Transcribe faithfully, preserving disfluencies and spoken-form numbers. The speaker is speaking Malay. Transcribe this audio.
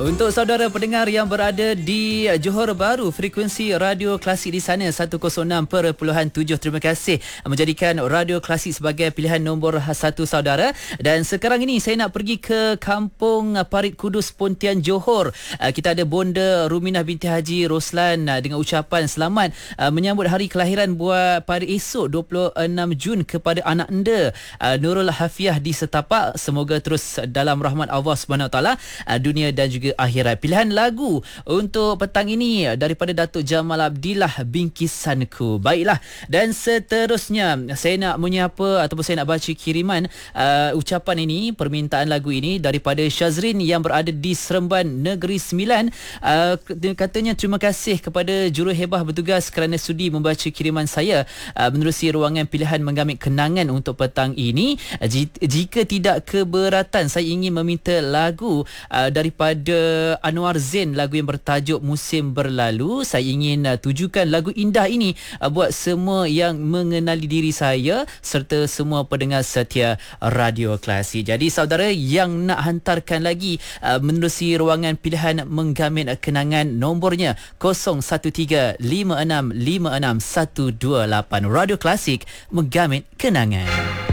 Untuk saudara pendengar yang berada di Johor Bahru, frekuensi Radio Klasik di sana seratus enam perpuluhan tujuh. Terima kasih menjadikan Radio Klasik sebagai pilihan nombor satu saudara. Dan sekarang ini saya nak pergi ke Kampung Parit Kudus, Pontian, Johor. Kita ada Bonda Ruminah binti Haji Roslan dengan ucapan selamat menyambut hari kelahiran buah Parit esok dua puluh enam Jun kepada anak anda Nurul Hafiah di Setapak. Semoga terus dalam rahmat Allah Subhanahu Wa Taala dunia dan juga akhirat. Pilihan lagu untuk petang ini daripada Datuk Jamal Abdillah, Bingkisanku. Baiklah, dan seterusnya saya nak menyapa ataupun saya nak baca kiriman uh, ucapan ini, permintaan lagu ini daripada Syazrin yang berada di Seremban Negeri Sembilan. Uh, katanya terima kasih kepada juruhebah bertugas kerana sudi membaca kiriman saya uh, menerusi ruangan pilihan menggamit kenangan untuk petang ini. Uh, jika tidak keberatan, saya ingin meminta lagu uh, daripada Anwar Zain, lagu yang bertajuk Musim Berlalu. Saya ingin uh, tujukan lagu indah ini uh, buat semua yang mengenali diri saya serta semua pendengar setia Radio Klasik. Jadi saudara yang nak hantarkan lagi uh, menerusi ruangan pilihan menggamit kenangan, nombornya kosong satu tiga lima enam lima enam satu dua lapan. Radio Klasik, menggamit kenangan.